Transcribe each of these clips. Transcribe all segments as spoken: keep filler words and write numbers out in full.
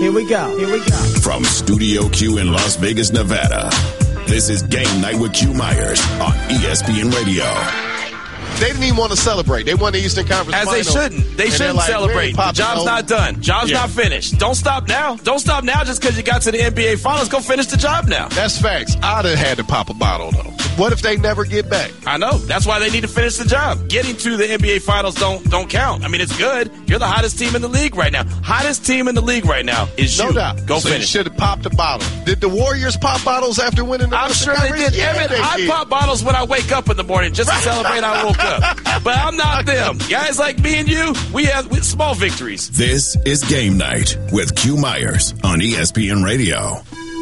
Here we go. Here we go. From Studio Q in Las Vegas, Nevada, this is Game Night with Q Myers on E S P N Radio. They didn't even want to celebrate. They won the Eastern Conference As Finals. they shouldn't. They shouldn't like, celebrate. The job's not done. Job's yeah. not finished. Don't stop now. Don't stop now just because you got to the N B A Finals. Go finish the job now. That's facts. I'd have had to pop a bottle, though. What if they never get back? I know. That's why they need to finish the job. Getting to the N B A Finals don't don't count. I mean, it's good. You're the hottest team in the league right now. Hottest team in the league right now is you. No doubt. Go so finish. You should have popped a bottle. Did the Warriors pop bottles after winning the I'm sure they did. Yeah, they I did. pop bottles when I wake up in the morning just to celebrate I woke up. But I'm not them. Guys like me and you, we have we, small victories. This is Game Night with Q Myers on E S P N Radio.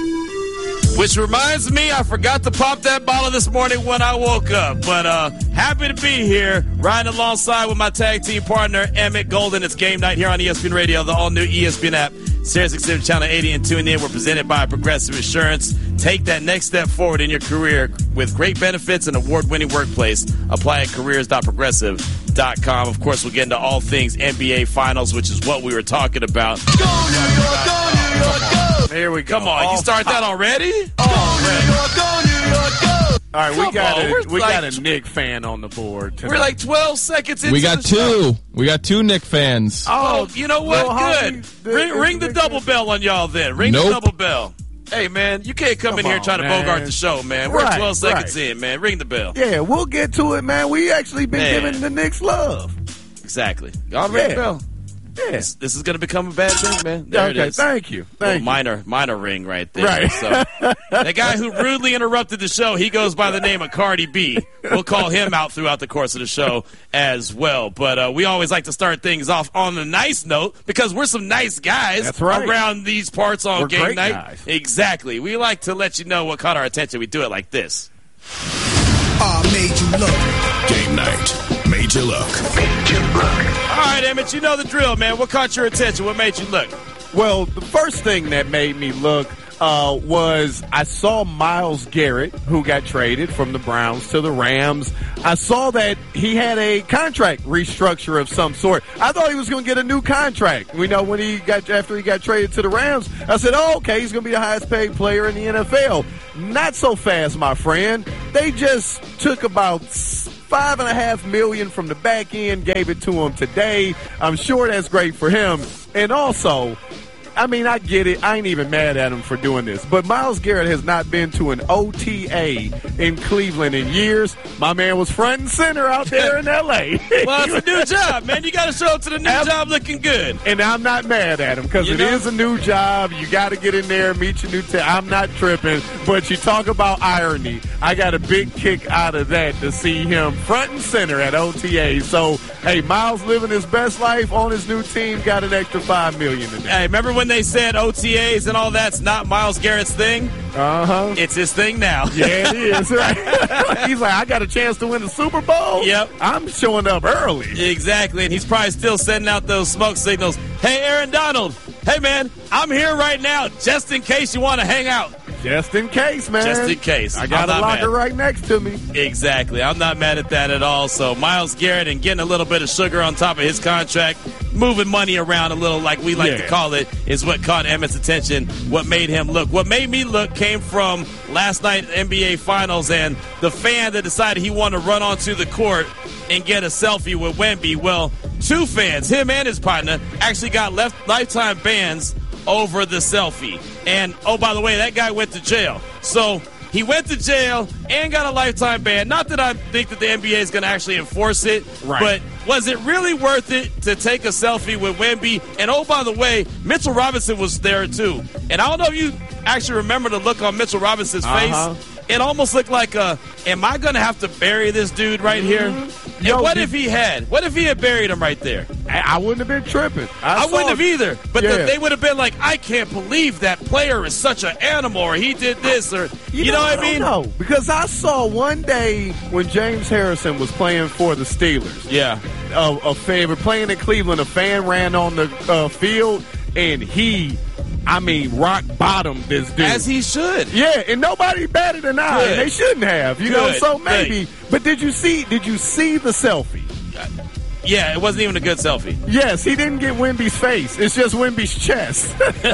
Which reminds me, I forgot to pop that bottle this morning when I woke up. But uh, happy to be here, riding alongside with my tag team partner, Emmett Golden. It's Game Night here on E S P N Radio, the all-new E S P N app, Sirius X M Channel eighty, and tune in. We're presented by Progressive Insurance. Take that next step forward in your career with great benefits and award-winning workplace. Apply at careers dot progressive dot com. Of course, we'll get into all things N B A Finals, which is what we were talking about. Go, New York, go, New York, go! Here we go. Come on, all you start that already? Oh, New York, go, New York, go! All right, Come we got on, a we like, got a Knick fan on the board tonight. We're like twelve seconds into We got the show. two. We got two Knick fans. Oh, you know what? Well, Good. the, ring ring the double bell on y'all then. Ring Nope. the double bell. Hey, man, you can't come, Come in here on, trying to man. bogart the show, man. We're Right, twelve seconds right. in, man. Ring the bell. Yeah, we'll get to it, man. We actually been Man. giving the Knicks love. Exactly. Y'all ring Yeah. the bell. Yeah. This, this is going to become a bad thing, man. There okay, it is. thank you. Thank Little you. minor, minor ring right there. Right. So, the guy who rudely interrupted the show, he goes by the name of Cardi B. We'll call him out throughout the course of the show as well. But uh, we always like to start things off on a nice note because we're some nice guys That's right. around these parts on We're game great night. guys. Exactly. We like to let you know what caught our attention. We do it like this. I made you look. Game Night made you look. All right, Emmett, you know the drill, man. What caught your attention? What made you look? Well, the first thing that made me look uh, was I saw Myles Garrett, who got traded from the Browns to the Rams. I saw that he had a contract restructure of some sort. I thought he was going to get a new contract. We know when he got after he got traded to the Rams, I said, "Oh, okay, he's going to be the highest paid player in the N F L." Not so fast, my friend. They just took about Five and a half million from the back end, gave it to him today. I'm sure that's great for him. And also, I mean, I get it. I ain't even mad at him for doing this. But Myles Garrett has not been to an O T A in Cleveland in years. My man was front and center out there in L A Well, it's a new job, man. You got to show up to the new job looking good. And I'm not mad at him because You it know? is a new job. You got to get in there, meet your new team. I'm not tripping. But you talk about irony. I got a big kick out of that to see him front and center at O T A. So, hey, Myles living his best life on his new team, got an extra five million dollars today. Hey, remember when they said O T As and all that's not Myles Garrett's thing? Uh-huh. It's his thing now. Yeah, it is. Right? He's like, I got a chance to win the Super Bowl? Yep. I'm showing up early. Exactly, and he's probably still sending out those smoke signals. Hey, Aaron Donald. Hey, man, I'm here right now just in case you want to hang out. Just in case, man. Just in case. I got I'm a not locker mad. right next to me. Exactly. I'm not mad at that at all. So Myles Garrett and getting a little bit of sugar on top of his contract, moving money around a little like we like Yeah. to call it, is what caught Emmett's attention, what made him look. What made me look came from last night N B A Finals and the fan that decided he wanted to run onto the court and get a selfie with Wemby. Well, two fans, him and his partner, actually got left lifetime bans over the selfie. And, oh, by the way, that guy went to jail. So he went to jail and got a lifetime ban. Not that I think that the N B A is going to actually enforce it, Right. but was it really worth it to take a selfie with Wemby? And, oh, by the way, Mitchell Robinson was there, too. And I don't know if you actually remember the look on Mitchell Robinson's Uh-huh. face. It almost looked like, a, am I going to have to bury this dude right here? And Yo, what did- if he had? What if he had buried him right there? I, I wouldn't have been tripping. I, I saw- wouldn't have either. But Yeah. the, they would have been like, I can't believe that player is such an animal, or he did this, or you, know, what I mean? No, because I saw one day when James Harrison was playing for the Steelers. Yeah. A, a fan, we're playing in Cleveland. A fan ran on the uh, field, and he, I mean, rock bottomed this dude. As he should. Yeah, and nobody batted an eye. Good. And they shouldn't have, you know. Good. So maybe. But did you see? Did you see the selfie? Yeah, it wasn't even a good selfie. Yes, he didn't get Wemby's face. It's just Wemby's chest.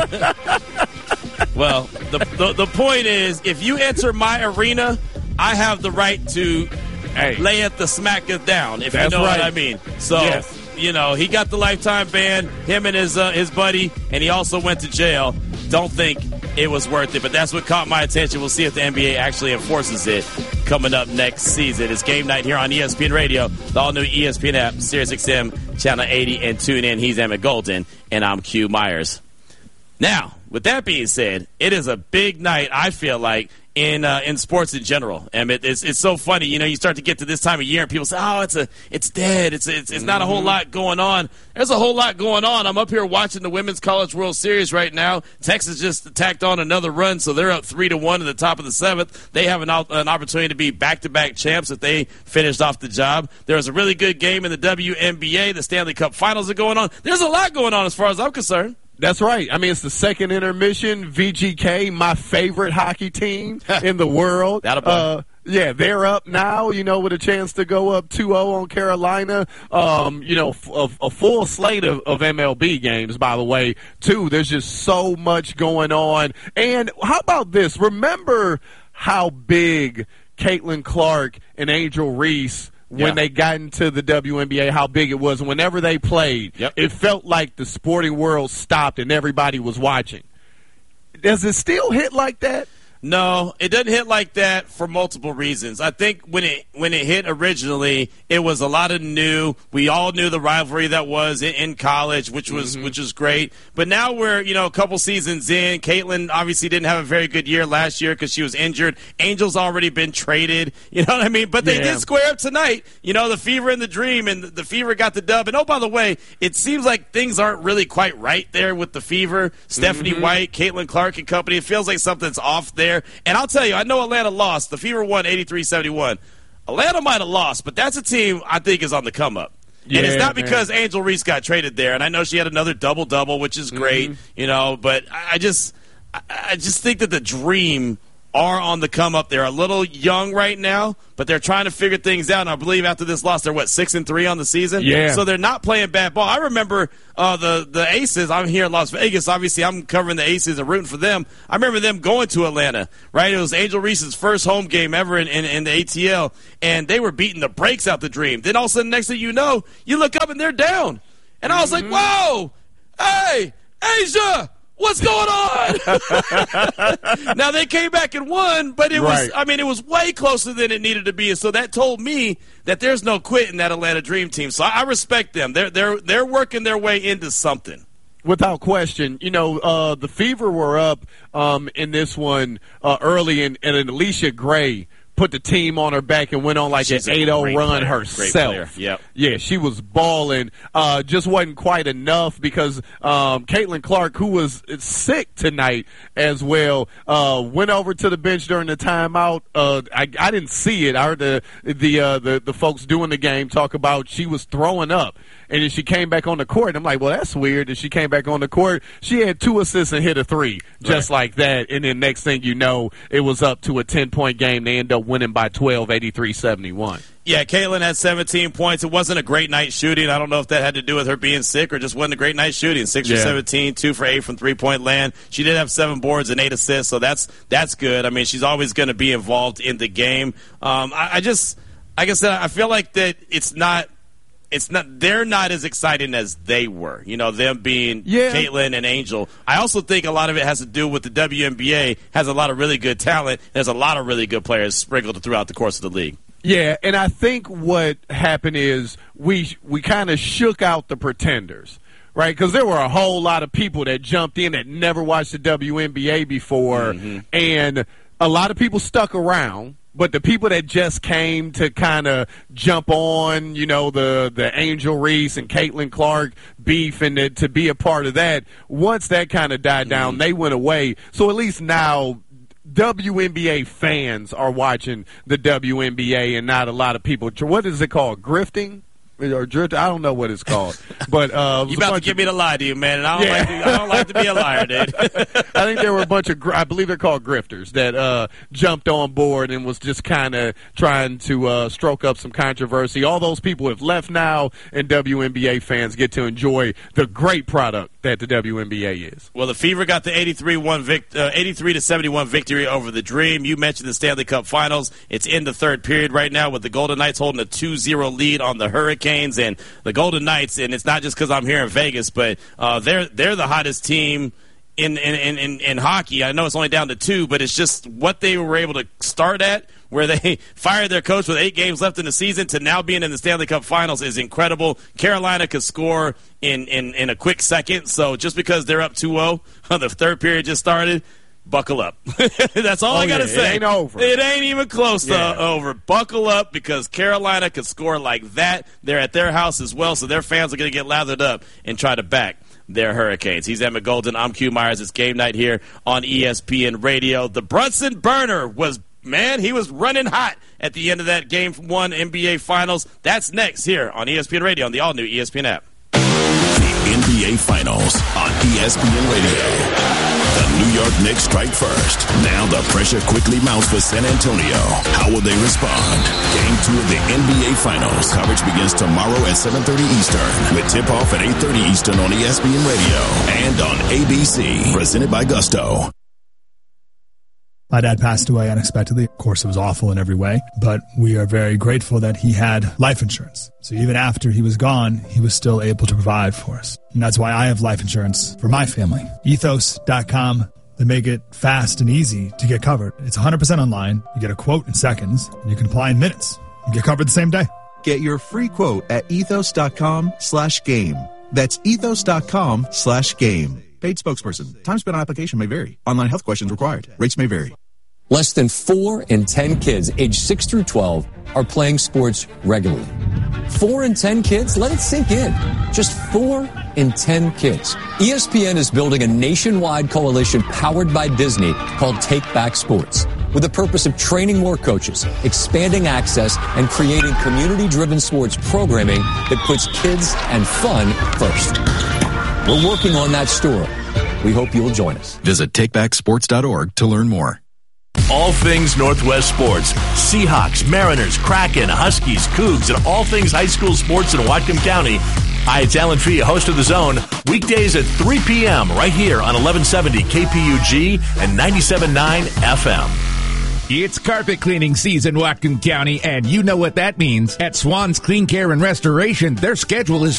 Well, the, the the point is, if you enter my arena, I have the right to hey, lay at the smacketh down, if that's you know right. what I mean. So, yes. you know, he got the lifetime ban, him and his uh, his buddy, and he also went to jail. Don't think it was worth it, but that's what caught my attention. We'll see if the N B A actually enforces it coming up next season. It's game night here on E S P N Radio, the all-new E S P N app, Sirius X M, Channel eighty, and tune in. He's Emmett Golden, and I'm Q Myers. Now, with that being said, it is a big night, I feel like, in uh, in sports in general. And it, it's it's so funny, you know. You start to get to this time of year, and people say, "Oh, it's a it's dead. It's it's it's not a whole lot going on." There's a whole lot going on. I'm up here watching the Women's College World Series right now. Texas just tacked on another run, so they're up three to one at the top of the seventh. They have an, an opportunity to be back-to-back champs if they finished off the job. There was a really good game in the W N B A. The Stanley Cup Finals are going on. There's a lot going on as far as I'm concerned. That's right. I mean, it's the second intermission. V G K, my favorite hockey team in the world. Uh, yeah, they're up now, you know, with a chance to go up two oh on Carolina. Um, you know, a, a full slate of, of M L B games, by the way, too. There's just so much going on. And how about this? Remember how big Caitlin Clark and Angel Reese when yeah. they got into the W N B A, how big it was. And whenever they played, yep. it felt like the sporting world stopped and everybody was watching. Does it still hit like that? No, it doesn't hit like that for multiple reasons. I think when it when it hit originally, it was a lot of new. We all knew the rivalry that was in, in college, which was mm-hmm. which was great. But now we're you know a couple seasons in. Caitlin obviously didn't have a very good year last year because she was injured. Angel's already been traded. You know what I mean? But they yeah. did square up tonight. You know, the Fever and the Dream, and the, the Fever got the dub. And oh, by the way, it seems like things aren't really quite right there with the Fever. Stephanie mm-hmm. White, Caitlin Clark and company. It feels like something's off there. And I'll tell you, I know Atlanta lost. The Fever won eighty-three seventy-one. Atlanta might have lost, but that's a team I think is on the come-up. Yeah, and it's not man. because Angel Reese got traded there. And I know she had another double-double, which is great, mm-hmm. you know. But I just, I just think that the Dream are on the come-up. They're a little young right now, but they're trying to figure things out. And I believe after this loss, they're, what, six and three on the season? Yeah. So they're not playing bad ball. I remember uh, the, the Aces. I'm here in Las Vegas. Obviously, I'm covering the Aces and rooting for them. I remember them going to Atlanta, right? It was Angel Reese's first home game ever in, in, in the A T L, and they were beating the brakes out the Dream. Then all of a sudden, next thing you know, you look up and they're down. And I was mm-hmm. like, whoa, hey, Asia! What's going on? Now, they came back and won, but it right. was, I mean, it was way closer than it needed to be. And so that told me that there's no quit in that Atlanta Dream team. So I, I respect them. They're, they're, they're working their way into something. Without question. You know, uh, the Fever were up um, in this one uh, early, and, and Alicia Gray put the team on her back and went on like She's an eight oh run player. herself. Yep. Yeah, she was balling. Uh, just wasn't quite enough because um, Caitlin Clark, who was sick tonight as well, uh, went over to the bench during the timeout. Uh, I, I didn't see it. I heard the the, uh, the the folks doing the game talk about she was throwing up. And then she came back on the court. And I'm like, well, that's weird. And she came back on the court. She had two assists and hit a three just right. like that. And then next thing you know, it was up to a ten-point game. They end up winning by twelve, eighty-three seventy-one. Yeah, Caitlin had seventeen points. It wasn't a great night shooting. I don't know if that had to do with her being sick or just wasn't a great night shooting. Six yeah. for seventeen, two for eight from three-point land. She did have seven boards and eight assists, so that's that's good. I mean, she's always going to be involved in the game. Um, I, I just, like I said, I feel like that it's not – It's not. They're not as exciting as they were. You know, them being yeah. Caitlin and Angel. I also think a lot of it has to do with the W N B A has a lot of really good talent. There's a lot of really good players sprinkled throughout the course of the league. Yeah, and I think what happened is we we kind of shook out the pretenders, right? Because there were a whole lot of people that jumped in that never watched the W N B A before, mm-hmm. and a lot of people stuck around. But the people that just came to kind of jump on, you know, the, the Angel Reese and Caitlin Clark beef and the, to be a part of that, once that kind of died down, mm-hmm. they went away. So at least now W N B A fans are watching the W N B A and not a lot of people. What is it called? Grifting? or drifter. I don't know what it's called. But uh, you about to get of, me to lie to you, man. And I don't, yeah. like, to, I don't like to be a liar, dude. I think there were a bunch of, I believe they're called grifters, that uh, jumped on board and was just kind of trying to uh, stroke up some controversy. All those people have left now, and W N B A fans get to enjoy the great product that the W N B A is. Well, the Fever got the eighty-three one vic- uh, eighty-three to seventy-one victory over the Dream. You mentioned the Stanley Cup Finals. It's in the third period right now with the Golden Knights holding a two zero lead on the Hurricanes. And the Golden Knights, and it's not just because I'm here in Vegas, but uh, they're they're the hottest team in in, in, in in hockey. I know it's only down to two, but it's just what they were able to start at, where they fired their coach with eight games left in the season to now being in the Stanley Cup Finals is incredible. Carolina could score in, in, in a quick second, so just because they're up two oh, the third period just started, buckle up. That's all oh, I got to yeah, say. It ain't over. It ain't even close yeah. to over. Buckle up because Carolina could score like that. They're at their house as well, so their fans are going to get lathered up and try to back their Hurricanes. He's Emmett Golden. I'm Q Myers. It's game night here on E S P N Radio. The Brunson burner was, man, he was running hot at the end of that Game one N B A Finals. That's next here on E S P N Radio on the all-new E S P N app. The N B A Finals on E S P N Radio. The New York Knicks strike first. Now the pressure quickly mounts for San Antonio. How will they respond? Game two of the N B A Finals. Coverage begins tomorrow at seven thirty Eastern with tip-off at eight thirty Eastern on E S P N Radio and on A B C. Presented by Gusto. My dad passed away unexpectedly. Of course, it was awful in every way, but we are very grateful that he had life insurance. So even after he was gone, he was still able to provide for us. And that's why I have life insurance for my family. Ethos dot com. They make it fast and easy to get covered. It's one hundred percent online. You get a quote in seconds, and you can apply in minutes. You get covered the same day. Get your free quote at ethos dot com slash game. That's ethos dot com slash game. Paid spokesperson. Time spent on application may vary. Online health questions required. Rates may vary. Less than four in ten kids aged six through twelve are playing sports regularly. Four in ten kids? Let it sink in. Just four in ten kids. E S P N is building a nationwide coalition powered by Disney called Take Back Sports, with the purpose of training more coaches, expanding access, and creating community-driven sports programming that puts kids and fun first. We're working on that story. We hope you'll join us. Visit take back sports dot org to learn more. All things Northwest sports. Seahawks, Mariners, Kraken, Huskies, Cougs, and all things high school sports in Whatcom County. Hi, it's Alan Fee, host of The Zone. Weekdays at three p.m. right here on eleven seventy K P U G and ninety-seven point nine F M. It's carpet cleaning season, Whatcom County, and you know what that means. At Swan's Clean Care and Restoration, their schedule is